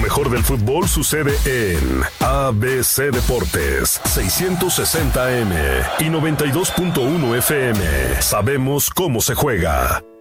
mejor del fútbol sucede en ABC Deportes, 660 AM y 92.1 FM. Sabemos cómo se juega.